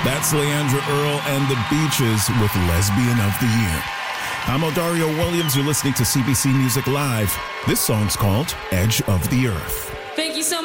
That's Leandra Earl and the Beaches with Lesbian of the Year. I'm Odario Williams. You're listening to CBC Music Live. This song's called Edge of the Earth. Thank you so much.